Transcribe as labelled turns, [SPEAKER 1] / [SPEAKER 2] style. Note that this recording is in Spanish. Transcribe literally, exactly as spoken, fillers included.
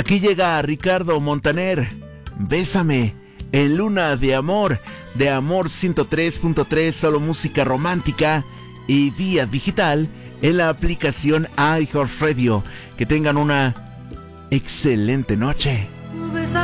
[SPEAKER 1] Aquí llega Ricardo Montaner, Bésame, en Luna de Amor, de Amor ciento tres punto tres, solo música romántica y vía digital en la aplicación iHeartRadio. Que tengan una excelente noche.